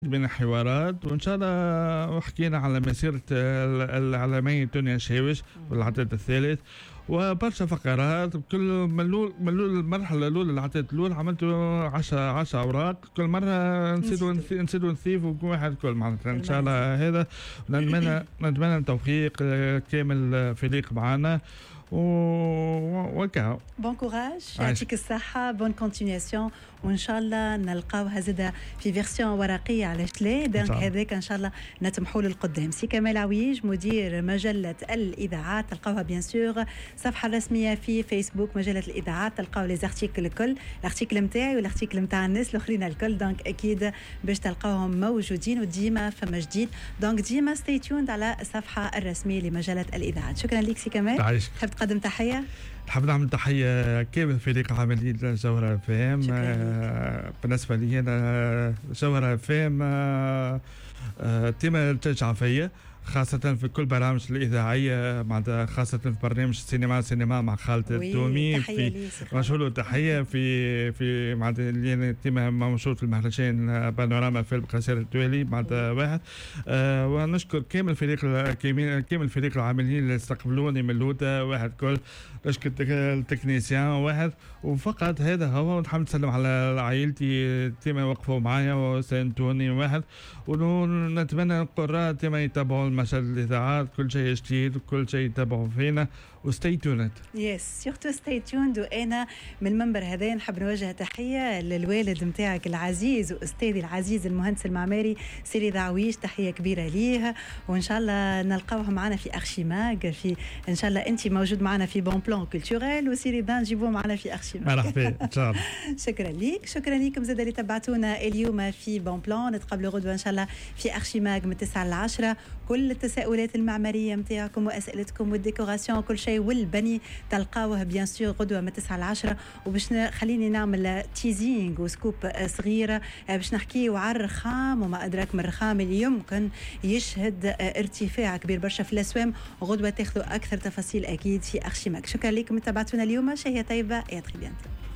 من الحوارات وإن شاء الله حكينا على مسيرة العالمية دنيا شاوش والعدد الثالث وبرشا فقرات. كل ملول المرحلة الأولى العدد الأولى عملته 10 أوراق. كل مرة نسيتوا نثيف وكل واحد كل معناتها إن شاء الله هذا. نتمنى التوفيق كامل فريق معنا وكاو. بون كوراج، يعطيك الصحة، بون كونتينياسيون، وإن شاء الله نلقاوها زادة في فيرسيون ورقية على لا دونك هذاك إن شاء الله نتمحوا للقدام. سي كمال عويج مدير مجلة الإذاعات، تلقاوها بيان سور الصفحة الرسمية في فيسبوك مجلة الإذاعات، تلقاو لي زارتيكل الكل، الارتيكل نتاعي والارتيكل نتاع الناس الآخرين الكل، دونك أكيد باش تلقاوهم موجودين وديما فما جديد. دونك ديما ستي توند على الصفحة الرسمية لمجلة الإذاعات. شكرا لك سي كمال. تحب تقدم تحية؟ نحب نعمل تحية كامل فريق عملية جوهرة فام. بالنسبة لي أنا جوهرة فام تيمة ترجع فيا، خاصة في كل برامج الإذاعية، مع خاصة في برنامج سينما مع خالد التومي. في مشهور تحية في مع اللي تيمة مشهور في المهرجان بانوراما فيلم قصير التوالي مع واحد. ونشكر كامل فريق العاملين اللي استقبلوني من اللوطة واحد كل. نشكر التكنيسيان واحد، وفقط هذا هو. نحب نسلم على عائلتي تيما وقفوا معايا وساندوني واحد، ونتمنى القراء تيما يتابعوا المشهد الإذاعات، كل شيء جديد وكل شيء يتابعوا فينا وستي توند. يس سيرتو ستي توند. وانا من المنبر هذا نحب نوجه تحيه للوالد نتاعك العزيز واستاذي العزيز المهندس المعماري سيري دعويش، تحيه كبيره ليه، وان شاء الله نلقاوها معنا في ارشيماغ. في ان شاء الله انت موجود معنا في بون بلان كولتوريل، وسيري دان نجيبوه معنا في ارشيماغ. مرحبا ان شاء الله. شكرا لكم زاد اللي تبعتونا اليوم في بون بلان. نتقابلوا غدوه ان شاء الله في ارشيماغ من 9 ل 10. كل التساؤلات المعماريه نتاعكم واسئلتكم والديكوراسيون وكل شيء والبني تلقاوه بيان سور غدوه من 9 ل 10. وباش خليني نعمل تيزينغ وسكوب صغيره باش نحكيو على الرخام وما ادراك من الرخام اللي يمكن يشهد ارتفاع كبير برشا في الاسوام. غدوه تاخذوا اكثر تفاصيل اكيد في ارشيماك. شكرا لكم تابعتونا اليوم، شهيه طيبه، يا تري بيانتو.